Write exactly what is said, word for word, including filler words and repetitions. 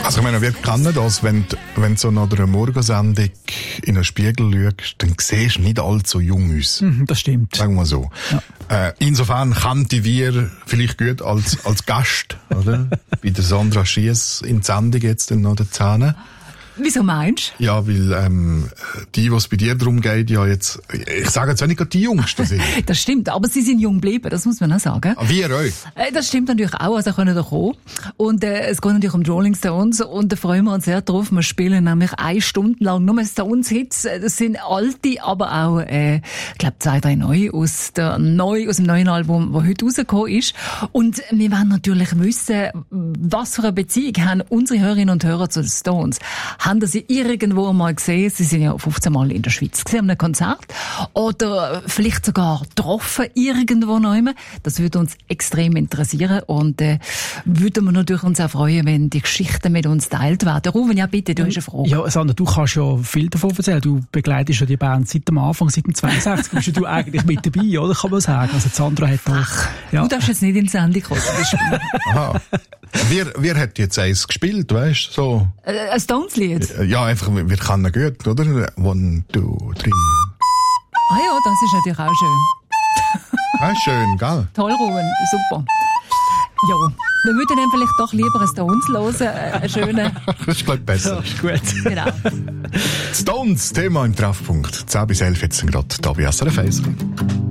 Also ich meine, wir kennen das, wenn du, wenn du so nach einer Morgensendung in einen Spiegel schaust, dann siehst du nicht allzu jung aus. Mhm, das stimmt. Sagen wir so. Ja. Äh, insofern kannte wir vielleicht gut als, als Gast, oder? Bei der Sandra Schiess in die Sendung jetzt noch der Zähne. Wieso meinst du? Ja, weil ähm, die, was bei dir darum geht, ja jetzt, ich sage jetzt auch nicht, die Jüngsten sind. Das stimmt, aber sie sind jung geblieben, das muss man auch sagen. Ah, wir euch? Äh, das stimmt natürlich auch, also können da kommen. Und äh, es geht natürlich um die Rolling Stones und da freuen wir uns sehr drauf. Wir spielen nämlich eine Stunde lang nur Stones-Hits. Das sind alte, aber auch, äh, ich glaube, zwei, drei neue aus, der neu, aus dem neuen Album, das heute rausgekommen ist. Und wir wollen natürlich wissen, was für eine Beziehung haben unsere Hörerinnen und Hörer zu den Stones. Haben Sie irgendwo mal gesehen? Sie sind ja fünfzehn Mal in der Schweiz gesehen, an einem Konzert. Oder vielleicht sogar getroffen irgendwo noch immer. Das würde uns extrem interessieren. Und, äh, würden wir natürlich uns auch freuen, wenn die Geschichten mit uns geteilt werden. Ruben, ja bitte, du hast eine Frage. Ja, Sandra, du kannst ja viel davon erzählen. Du begleitest ja die Band seit dem Anfang, seit dem zweiundsechzig. Bist ja du eigentlich mit dabei, oder? Kann man sagen. Also Sandra hat doch, ja. Du darfst jetzt nicht in die Sendung kommen. Aha. Wer, wer hat jetzt eins gespielt, weißt du? So. Äh, ein Stones-Lied? Ja, einfach, wir kennen gut, oder? One, two, three. Ah ja, das ist natürlich auch schön. Ah, schön, gell? Toll, Ruben, super. Ja, wir würden dann vielleicht doch lieber ein Stones hören, äh, einen schönen. Das ist, glaube ich, besser. Ja, gut. Genau. Stones, Thema im Treffpunkt. zehn bis elf jetzt gerade da bei S R F eins.